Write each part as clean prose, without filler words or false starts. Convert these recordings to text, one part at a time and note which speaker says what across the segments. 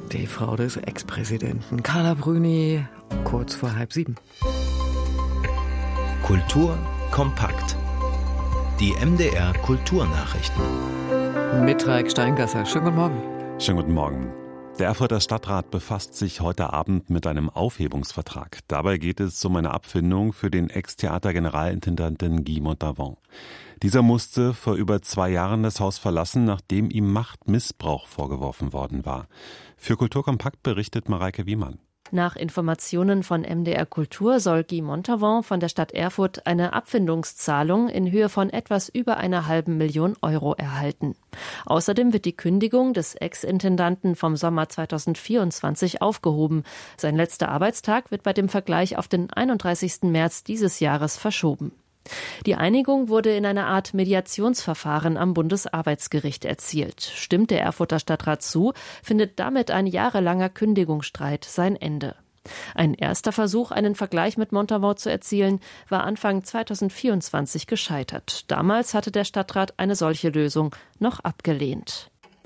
Speaker 1: Die Frau des Ex-Präsidenten Carla Bruni, kurz vor 6:30.
Speaker 2: Kultur kompakt. Die MDR Kulturnachrichten.
Speaker 1: Mit Raik Steingasser. Schönen guten Morgen.
Speaker 3: Schönen guten Morgen. Der Erfurter Stadtrat befasst sich heute Abend mit einem Aufhebungsvertrag. Dabei geht es um eine Abfindung für den Ex-Theater-Generalintendanten Guy Montavon. Dieser musste vor über 2 Jahren das Haus verlassen, nachdem ihm Machtmissbrauch vorgeworfen worden war. Für Kultur kompakt berichtet Mareike Wiemann.
Speaker 4: Nach Informationen von MDR Kultur soll Guy Montavon von der Stadt Erfurt eine Abfindungszahlung in Höhe von etwas über 1,5 Million Euro erhalten. Außerdem wird die Kündigung des Ex-Intendanten vom Sommer 2024 aufgehoben. Sein letzter Arbeitstag wird bei dem Vergleich auf den 31. März dieses Jahres verschoben. Die Einigung wurde in einer Art Mediationsverfahren am Bundesarbeitsgericht erzielt. Stimmt der Erfurter Stadtrat zu, findet damit ein jahrelanger Kündigungsstreit sein Ende. Ein erster Versuch, einen Vergleich mit Montavon zu erzielen, war Anfang 2024 gescheitert. Damals hatte der Stadtrat eine solche Lösung noch abgelehnt.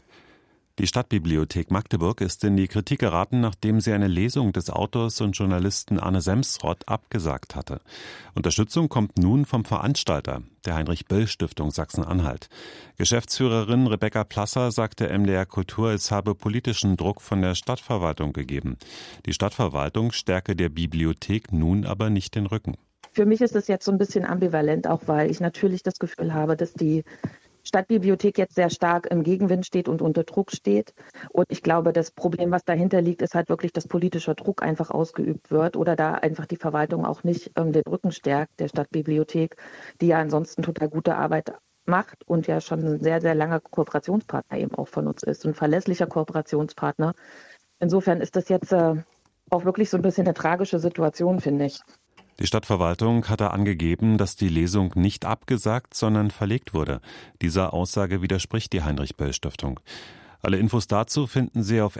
Speaker 3: Die Stadtbibliothek Magdeburg ist in die Kritik geraten, nachdem sie eine Lesung des Autors und Journalisten Arne Semsrott abgesagt hatte. Unterstützung kommt nun vom Veranstalter, der Heinrich-Böll-Stiftung Sachsen-Anhalt. Geschäftsführerin Rebecca Plasser sagte MDR Kultur, es habe politischen Druck von der Stadtverwaltung gegeben. Die Stadtverwaltung stärke der Bibliothek nun aber nicht den Rücken.
Speaker 5: Für mich ist es jetzt so ein bisschen ambivalent, auch weil ich natürlich das Gefühl habe, dass die Stadtbibliothek jetzt sehr stark im Gegenwind steht und unter Druck steht. Und ich glaube, das Problem, was dahinter liegt, ist halt wirklich, dass politischer Druck einfach ausgeübt wird oder da einfach die Verwaltung auch nicht den Rücken stärkt, der Stadtbibliothek, die ja ansonsten total gute Arbeit macht und ja schon ein sehr, sehr langer Kooperationspartner eben auch von uns ist, ein verlässlicher Kooperationspartner. Insofern ist das jetzt auch wirklich so ein bisschen eine tragische Situation, finde ich.
Speaker 3: Die Stadtverwaltung hatte angegeben, dass die Lesung nicht abgesagt, sondern verlegt wurde. Dieser Aussage widerspricht die Heinrich-Böll-Stiftung. Alle Infos dazu finden Sie auf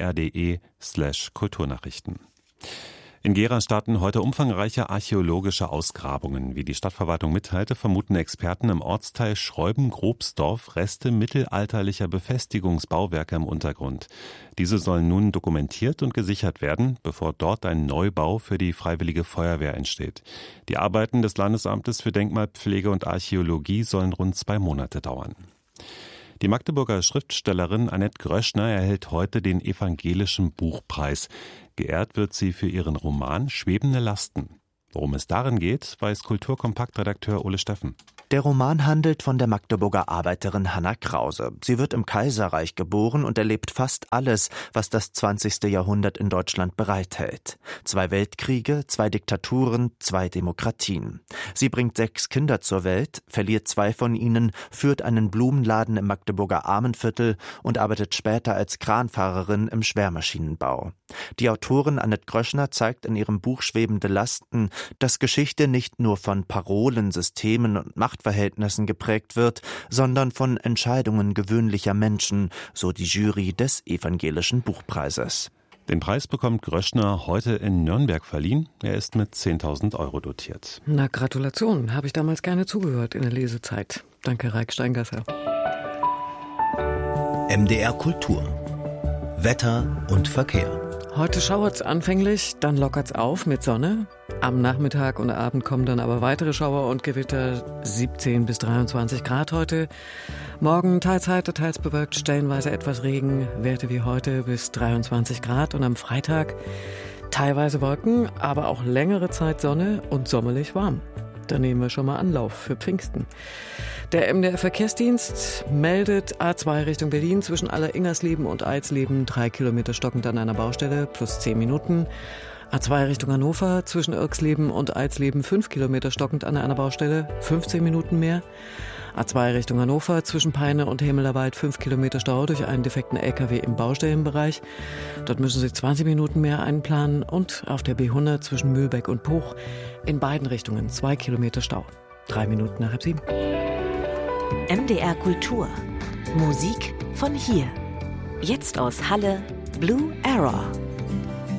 Speaker 3: mdr.de/Kulturnachrichten. In Gera starten heute umfangreiche archäologische Ausgrabungen. Wie die Stadtverwaltung mitteilte, vermuten Experten im Ortsteil Schreuben-Grobsdorf Reste mittelalterlicher Befestigungsbauwerke im Untergrund. Diese sollen nun dokumentiert und gesichert werden, bevor dort ein Neubau für die Freiwillige Feuerwehr entsteht. Die Arbeiten des Landesamtes für Denkmalpflege und Archäologie sollen rund 2 Monate dauern. Die Magdeburger Schriftstellerin Annette Gröschner erhält heute den Evangelischen Buchpreis. Geehrt wird sie für ihren Roman Schwebende Lasten. Worum es darin geht, weiß Kulturkompakt-Redakteur Ole Steffen.
Speaker 6: Der Roman handelt von der Magdeburger Arbeiterin Hanna Krause. Sie wird im Kaiserreich geboren und erlebt fast alles, was das 20. Jahrhundert in Deutschland bereithält. 2 Weltkriege, 2 Diktaturen, 2 Demokratien. Sie bringt 6 Kinder zur Welt, verliert 2 von ihnen, führt einen Blumenladen im Magdeburger Armenviertel und arbeitet später als Kranfahrerin im Schwermaschinenbau. Die Autorin Annette Gröschner zeigt in ihrem Buch Schwebende Lasten, dass Geschichte nicht nur von Parolen, Systemen und Machtverhältnissen geprägt wird, sondern von Entscheidungen gewöhnlicher Menschen, so die Jury des Evangelischen Buchpreises.
Speaker 3: Den Preis bekommt Gröschner heute in Nürnberg verliehen. Er ist mit 10.000 Euro dotiert.
Speaker 1: Na, Gratulation. Habe ich damals gerne zugehört in der Lesezeit. Danke, Raik Steingasser.
Speaker 2: MDR Kultur. Wetter und Verkehr.
Speaker 1: Heute schauert's anfänglich, dann lockert's auf mit Sonne. Am Nachmittag und Abend kommen dann aber weitere Schauer und Gewitter, 17 bis 23 Grad heute. Morgen teils heiter, teils bewölkt, stellenweise etwas Regen, Werte wie heute bis 23 Grad. Und am Freitag teilweise Wolken, aber auch längere Zeit Sonne und sommerlich warm. Da nehmen wir schon mal Anlauf für Pfingsten. Der MDR Verkehrsdienst meldet A2 Richtung Berlin zwischen Aller-Ingersleben und Eidsleben 3 Kilometer stockend an einer Baustelle plus 10 Minuten. A2 Richtung Hannover zwischen Irxleben und Eidsleben 5 Kilometer stockend an einer Baustelle, 15 Minuten mehr. A2 Richtung Hannover zwischen Peine und Hemelerwald 5 Kilometer Stau durch einen defekten LKW im Baustellenbereich. Dort müssen Sie 20 Minuten mehr einplanen und auf der B100 zwischen Mühlbeck und Puch in beiden Richtungen 2 Kilometer Stau. 3 Minuten nach 7.
Speaker 7: MDR Kultur. Musik von hier. Jetzt aus Halle Blue Error.